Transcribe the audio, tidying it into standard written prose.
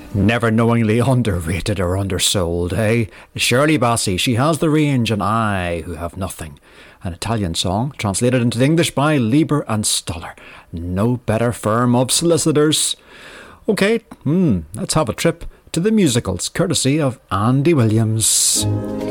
Never knowingly underrated or undersold, eh? Shirley Bassey, she has the range and I who have nothing. An Italian song translated into English by Lieber and Stoller. No better firm of solicitors. Okay, let's have a trip to the musicals, courtesy of Andy Williams.